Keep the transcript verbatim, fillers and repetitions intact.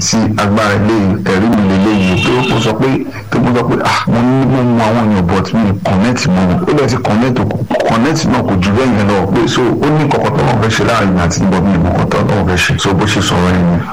sí agbára eléyìí ẹ̀rí mi lélẹ́yìí pé ó sọ pé pé mo sọ pé ah mo ní mo mọ àwọn èèyàn but mi connect mọ́ wọn ó lè ti connect connect náà kò jù bẹ́ẹ̀ yẹn lọ pé so ó ní kọ̀kọ́ tó wọ́n fẹ́ ṣe láàrin àti níbo mi ìmọ̀ kọ̀tọ́ tó wọ́n fẹ́ ṣe so bó ṣe sọ̀rọ̀ yẹn ni.